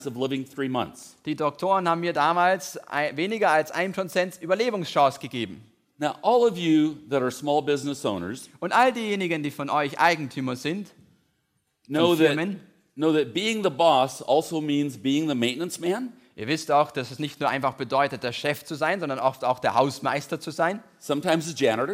of living 3 months. Die Doktoren haben mir damals weniger als 1% Überlebungschance gegeben. Now, all of you that are small business owners Und all diejenigen, die von euch Eigentümer sind, know von Firmen, that being the boss also means being the maintenance man. ihr wisst auch, dass es nicht nur einfach bedeutet, der Chef zu sein, sondern oft auch der Hausmeister zu sein. Sometimes the janitor,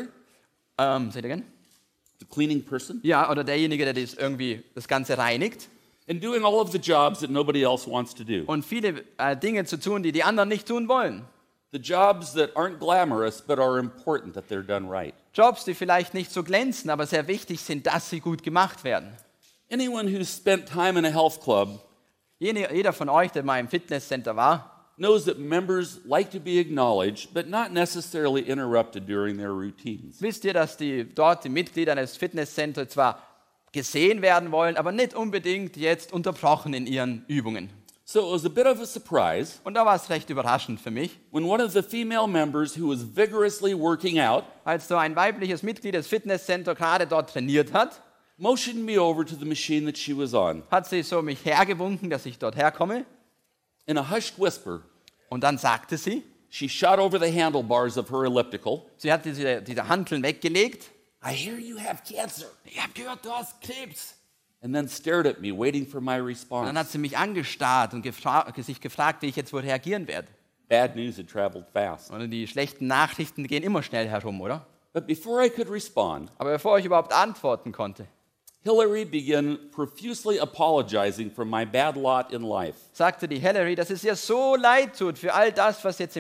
Seht ihr gern? the cleaning person, Ja, oder derjenige, der das Ganze reinigt. and doing all of the jobs that nobody else wants to do. Und viele Dinge zu tun, die die anderen nicht tun wollen. The jobs that aren't glamorous but are important that they're done right. Jobs, die vielleicht nicht so glänzen, aber sehr wichtig sind, dass sie gut gemacht werden. Anyone who's spent time in a health club Jeder von euch, der mal im Fitnesscenter war, knows that members like to be acknowledged but not necessarily interrupted during their routines. wisst ihr, dass die Mitglieder eines Fitnesscenters zwar gesehen werden wollen, aber nicht unbedingt jetzt unterbrochen in ihren Übungen. So it was a bit of a surprise Und da war es recht überraschend für mich, when one of the female members who was vigorously working out als so ein weibliches Mitglied des Fitnesscenters gerade dort trainiert hat, motioned me over to the machine that she was on. hat sie so mich hergewunken, dass ich dort herkomme. In a hushed whisper, Und dann sagte sie, she shot over the handlebars of her elliptical. sie hat diese Hanteln weggelegt. I hear you have cancer. Ich habe gehört, du hast Krebs. And then stared at me, waiting for my Und response. dann hat sie mich angestarrt und sich gefragt, wie ich jetzt wohl reagieren werde. Bad news had traveled fast. Und die schlechten Nachrichten gehen immer schnell herum, oder? But before I could respond, Aber bevor ich überhaupt antworten konnte, Hillary began profusely apologizing for my bad lot in life. sagte die Hillary, dass es ihr so leid tut für all das, was jetzt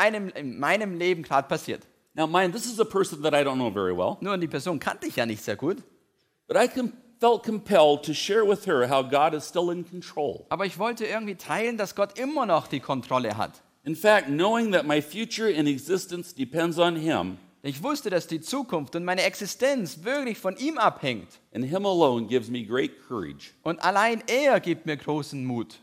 in meinem Leben gerade passiert. Now, mind, this is a person that I don't know very well, Nur die Person kannte ich ja nicht sehr gut. but I felt compelled to share with her how God is still in control. Aber ich wollte irgendwie teilen, dass Gott immer noch die Kontrolle hat. In fact, knowing that my future in existence depends on Him, Ich wusste, dass die Zukunft und meine Existenz wirklich von ihm abhängt. and Him alone gives me great courage. Und allein er gibt mir großen Mut.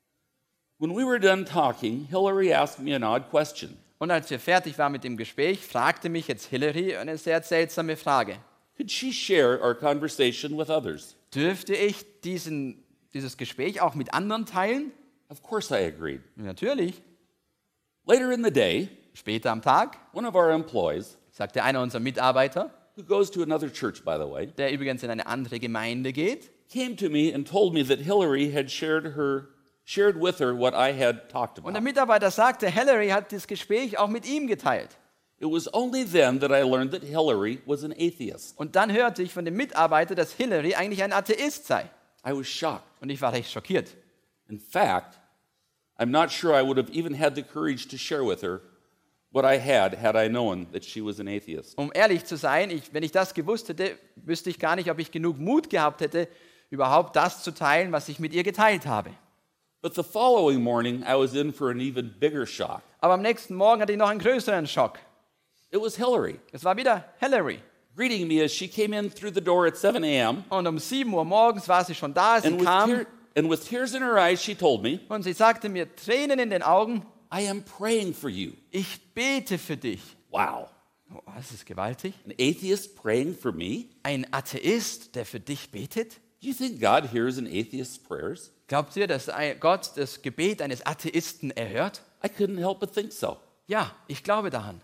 When we were done talking, Hillary asked me an odd question. Und als wir fertig waren mit dem Gespräch, fragte mich jetzt Hillary eine sehr seltsame Frage. Could she share our conversation with others? Dürfte ich dieses Gespräch auch mit anderen teilen? Of course, I agreed. Natürlich. Later in the day, Später am Tag one of our employees, sagte einer unserer Mitarbeiter, who goes to another church, by the way, der übrigens in eine andere Gemeinde geht, came to me and told me that Hillary had shared with her what I had talked und der about. Mitarbeiter sagte, Hillary hat das Gespräch auch mit ihm geteilt. It was only then that I learned that Hillary was an atheist. Und dann hörte ich von dem Mitarbeiter, dass Hillary eigentlich ein Atheist sei. I was shocked. Und ich war recht schockiert. In fact, I'm not sure I would have even had the courage to share with her what I had I known that she was an atheist. Um ehrlich zu sein, wenn ich das gewusst hätte, wüsste ich gar nicht, ob ich genug Mut gehabt hätte, überhaupt das zu teilen, was ich mit ihr geteilt habe. But the following morning, I was in for an even bigger shock. Aber am nächsten Morgen hatte ich noch einen größeren Schock. It was Hillary, Es war wieder Hillary. greeting me as she came in through the door at 7 a.m. Und um 7 Uhr morgens war sie schon da, sie kam And with tears in her eyes, she told me, und sie sagte mir, Tränen in den Augen, I am praying for you. ich bete für dich. Wow. Oh, das ist gewaltig. An atheist praying for me? Ein Atheist, der für dich betet? Do you think God hears an atheist's prayers? Glaubt ihr, dass Gott das Gebet eines Atheisten erhört? I couldn't help but think so. Ja, ich glaube daran.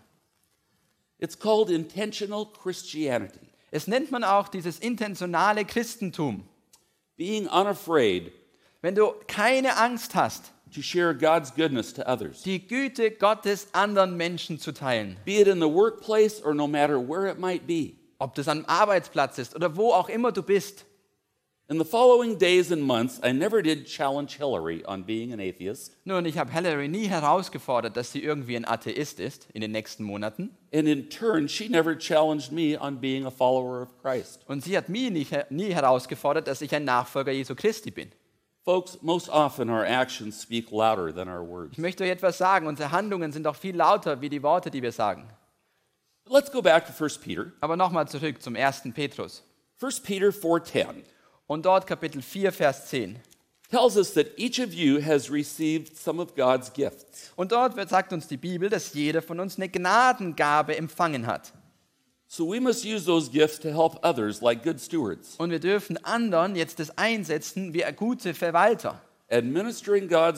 It's called intentional Christianity. Es nennt man auch dieses intentionale Christentum. Being unafraid Wenn du keine Angst hast, to share God's goodness to others. die Güte Gottes anderen Menschen zu teilen. Be it in the workplace or no matter where it might be. Ob das am Arbeitsplatz ist oder wo auch immer du bist. In the following days and months, I never did challenge Hillary on being an atheist. Nun, ich habe Hillary nie herausgefordert, dass sie irgendwie ein Atheist ist in den nächsten Monaten. And in turn, she never challenged me on being a follower of Christ. Und sie hat mich nie herausgefordert, dass ich ein Nachfolger Jesu Christi bin. Folks, most often our actions speak louder than our words. Ich möchte euch etwas sagen. Unsere Handlungen sind doch viel lauter wie die Worte, die wir sagen. Let's go back to 1 Peter. Aber nochmal zurück zum 1. Petrus. 1 Peter 4:10 Und dort Kapitel 4, Vers 10. tells us that each of you has received some of God's gifts. Und dort sagt uns die Bibel, dass jeder von uns eine Gnadengabe empfangen hat. So we must use those gifts to help others like good stewards. Und wir dürfen anderen jetzt das einsetzen wie gute Verwalter. administering God's